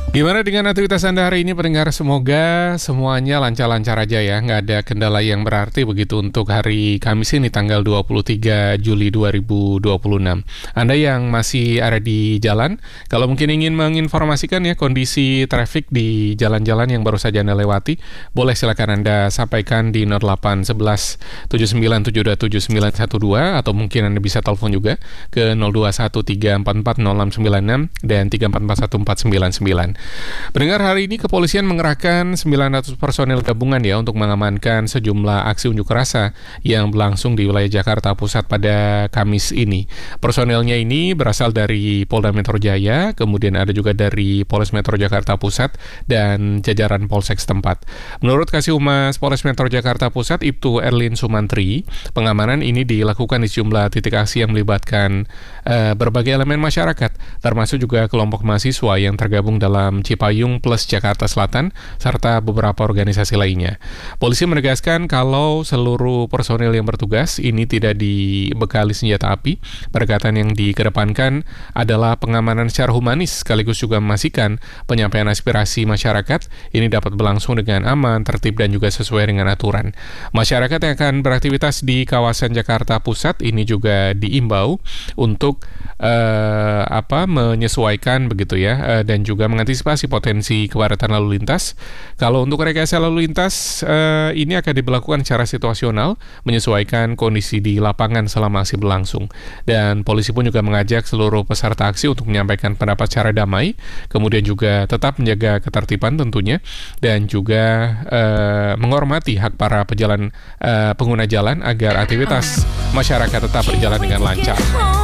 Gimana dengan aktivitas Anda hari ini pendengar? Semoga semuanya lancar-lancar aja ya, nggak ada kendala yang berarti begitu untuk hari Kamis ini tanggal 23 Juli 2026. Anda yang masih ada di jalan, kalau mungkin ingin menginformasikan ya kondisi traffic di jalan-jalan yang baru saja Anda lewati, boleh silakan Anda sampaikan di 0811 79727912 atau mungkin Anda bisa telepon juga ke 0213440696 dan 3441499. Pendengar, hari ini kepolisian mengerahkan 900 personel gabungan ya untuk mengamankan sejumlah aksi unjuk rasa yang berlangsung di wilayah Jakarta Pusat pada Kamis ini. Personelnya ini berasal dari Polda Metro Jaya, kemudian ada juga dari Polres Metro Jakarta Pusat dan jajaran Polsek setempat. Menurut Kasih Humas Polres Metro Jakarta Pusat, Ibtu Erlin Sumantri, pengamanan ini dilakukan di sejumlah titik aksi yang melibatkan berbagai elemen masyarakat, termasuk juga kelompok mahasiswa yang tergabung dalam Cipayung Plus Jakarta Selatan, serta beberapa organisasi lainnya. Polisi menegaskan kalau seluruh personil yang bertugas ini tidak dibekali senjata api. Pendekatan yang dikedepankan adalah pengamanan secara humanis, sekaligus juga memastikan penyampaian aspirasi masyarakat ini dapat berlangsung dengan aman, tertib, dan juga sesuai dengan aturan. Masyarakat yang akan beraktivitas di kawasan Jakarta Pusat ini juga diimbau untuk menyesuaikan begitu ya, dan juga mengantisipasi potensi kepadatan lalu lintas. Kalau untuk rekayasa lalu lintas ini akan diberlakukan secara situasional, menyesuaikan kondisi di lapangan selama aksi berlangsung. Dan polisi pun juga mengajak seluruh peserta aksi untuk menyampaikan pendapat secara damai, kemudian juga tetap menjaga ketertiban tentunya, dan juga menghormati hak para pengguna jalan agar aktivitas masyarakat tetap berjalan dengan lancar.